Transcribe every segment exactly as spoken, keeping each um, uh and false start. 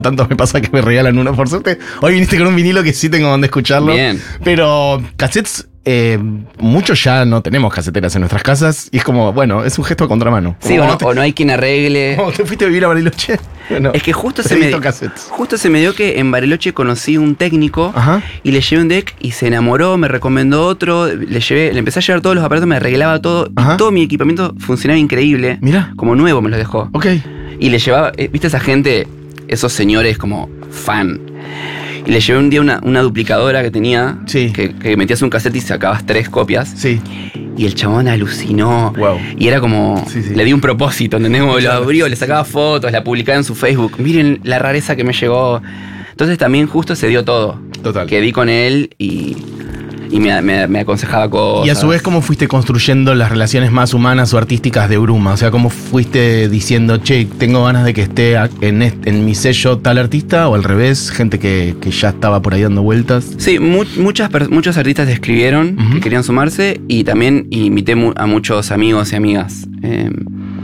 Tanto me pasa que me regalan uno, por suerte. Hoy viniste con un vinilo que sí tengo donde escucharlo. Bien. Pero cassettes, eh, muchos ya no tenemos caseteras en nuestras casas. Y es como, bueno, es un gesto a contramano. Sí, como o no, te, o no hay quien arregle. ¿Cómo te fuiste a vivir a Bariloche? Bueno, es que justo se, me, justo se me dio que en Bariloche conocí un técnico. Ajá. Y le llevé un deck y se enamoró, me recomendó otro. Le llevé, le empecé a llevar todos los aparatos, me arreglaba todo. Ajá. Y todo mi equipamiento funcionaba increíble. Mira. Como nuevo me lo dejó. Ok. Y le llevaba, ¿viste esa gente? Esos señores como fan. Y le llevé un día una, una duplicadora que tenía, sí. que, que metías un cassette y sacabas tres copias. Sí. Y el chabón alucinó. Wow. Y era como, sí, sí. le di un propósito, ¿entendés? Como lo abrió, le sacaba fotos, la publicaba en su Facebook. Miren la rareza que me llegó. Entonces también justo se dio todo. Total. Que di con él y... Y me, me, me aconsejaba cosas. Y a su vez, ¿cómo fuiste construyendo las relaciones más humanas o artísticas de Bruma? O sea, ¿cómo fuiste diciendo, che, tengo ganas de que esté en, este, en mi sello tal artista? O al revés, gente que, que ya estaba por ahí dando vueltas. Sí, mu muchas, muchos artistas escribieron uh-huh. que querían sumarse. Y también invité mu a muchos amigos y amigas. Eh,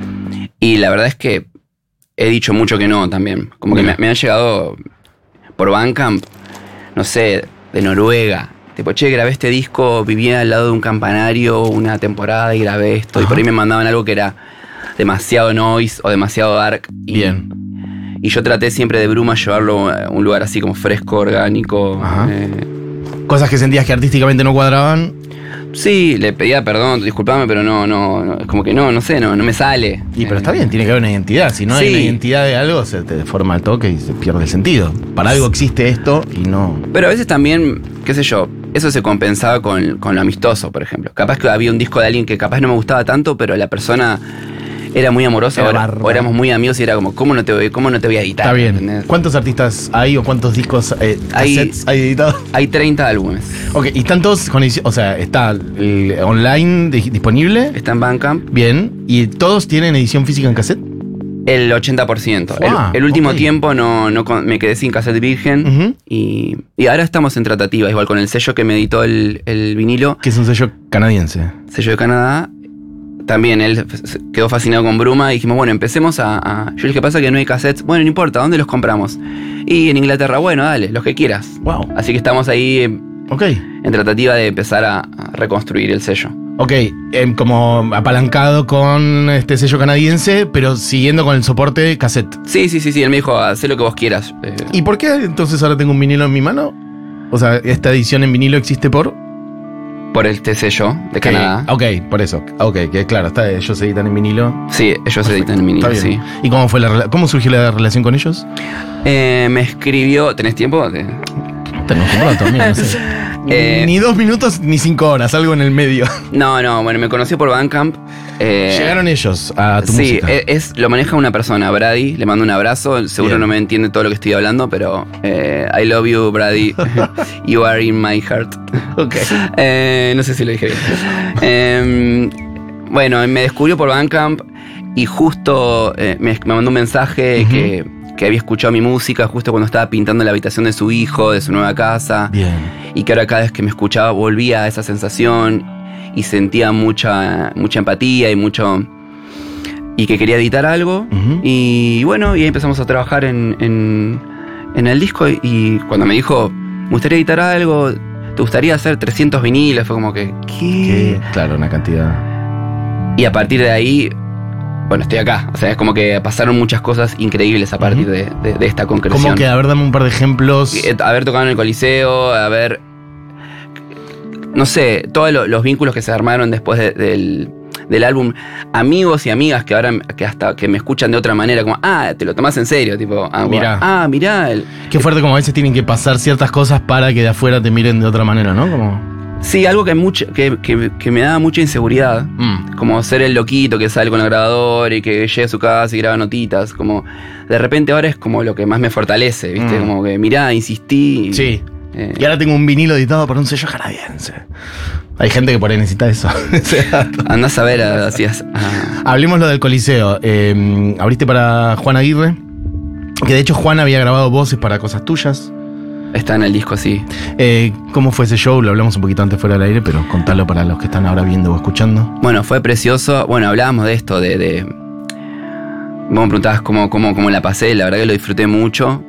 y la verdad es que he dicho mucho que no también. Como Mira. que me, me han llegado por Bandcamp, no sé, de Noruega. Tipo, che, grabé este disco, vivía al lado de un campanario una temporada y grabé esto. Ajá. Y por ahí me mandaban algo que era demasiado noise o demasiado dark. Y, Bien. Y yo traté siempre de Bruma llevarlo a un lugar así como fresco, orgánico. Eh. Cosas que sentías que artísticamente no cuadraban. Sí, le pedía perdón, disculpame, pero no, no, no, es como que no, no sé, no, no me sale. Y pero está bien, tiene que haber una identidad. Si no sí. hay una identidad de algo, se te deforma el toque y se pierde el sentido. Para algo existe esto y no. Pero a veces también, qué sé yo, eso se compensaba con, con lo amistoso, por ejemplo. Capaz que había un disco de alguien que capaz no me gustaba tanto, pero la persona era muy amorosa, era o, o éramos muy amigos y era como, ¿cómo no te voy, cómo no te voy a editar? Está bien. ¿Entendés? ¿Cuántos artistas hay o cuántos discos eh, hay, hay editados? Hay treinta álbumes. Ok, ¿y están todos con edición? O sea, ¿está el online disponible? Está en Bandcamp. Bien. ¿Y todos tienen edición física en cassette? El ochenta por ciento. Wow, el, el último okay. tiempo no, no me quedé sin cassette virgen. Uh-huh. y, y ahora estamos en tratativa, igual con el sello que me editó el, el vinilo. Que es un sello canadiense. Sello de Canadá. También él quedó fascinado con Bruma y dijimos, bueno, empecemos a, a... Yo le dije, pasa que no hay cassettes. Bueno, no importa, ¿dónde los compramos? Y en Inglaterra, bueno, dale, los que quieras. Wow. Así que estamos ahí okay. en tratativa de empezar a, a reconstruir el sello. Ok, eh, como apalancado con este sello canadiense, pero siguiendo con el soporte cassette. Sí, sí, sí, sí, él me dijo, haz lo que vos quieras. Eh, ¿Y por qué entonces ahora tengo un vinilo en mi mano? O sea, ¿esta edición en vinilo existe por...? Por este sello de que, Canadá. Ok, por eso. Ok, que claro, está, ellos se editan en vinilo. Sí, ellos Perfecto. se editan en vinilo, sí. ¿Y cómo fue la cómo surgió la relación con ellos? Eh, me escribió... ¿Tenés tiempo? ¿Te... Tenemos un rato, mira, no sé. Eh, ni dos minutos ni cinco horas, algo en el medio. No, no, bueno, me conocí por Bandcamp. Eh, ¿Llegaron ellos a tu sí, música? Sí, es, lo maneja una persona, Brady. Le mando un abrazo. Seguro Bien. no me entiende todo lo que estoy hablando, pero eh, I love you, Brady. You are in my heart. Ok. Eh, no sé si lo dije bien. Eh, bueno, me descubrió por Bandcamp y justo eh, me, me mandó un mensaje uh-huh. que... que había escuchado mi música justo cuando estaba pintando la habitación de su hijo, de su nueva casa. Bien. Y que ahora cada vez que me escuchaba volvía a esa sensación y sentía mucha, mucha empatía y mucho... Y que quería editar algo. Uh-huh. Y bueno, y ahí empezamos a trabajar en, en, en el disco. Y cuando me dijo, me gustaría editar algo, ¿te gustaría hacer trescientos vinilos? Fue como que, ¿qué? ¿Qué? Claro, una cantidad. Y a partir de ahí... Bueno, estoy acá. O sea, es como que pasaron muchas cosas increíbles a partir uh-huh. de, de, de esta concreción. ¿Cómo que? A ver, dame un par de ejemplos. Haber tocado en el Coliseo, haber... No sé, todos lo, los vínculos que se armaron después de, del, del álbum. Amigos y amigas que ahora que hasta que me escuchan de otra manera, como, ah, te lo tomás en serio, tipo, ah, mirá. Ah, mirá. El, Qué fuerte como a veces tienen que pasar ciertas cosas para que de afuera te miren de otra manera, ¿no? Como... Sí, algo que, mucho, que, que, que me daba mucha inseguridad. Mm. Como ser el loquito que sale con el grabador y que llega a su casa y graba notitas. Como de repente ahora es como lo que más me fortalece, ¿viste? Mm. Como que mirá, insistí. Sí. Eh. Y ahora tengo un vinilo editado por un sello canadiense. Hay gente que por ahí necesita eso. Andás a ver, así es. Ah. Hablemos lo del Coliseo. Eh, abriste para Juan Aguirre. Que de hecho Juan había grabado voces para cosas tuyas. Está en el disco, sí. Eh, ¿Cómo fue ese show? Lo hablamos un poquito antes fuera del aire, pero contalo para los que están ahora viendo o escuchando. Bueno, fue precioso. Bueno, hablábamos de esto, de... de... Vos me preguntabas cómo, cómo, cómo la pasé. La verdad que lo disfruté mucho.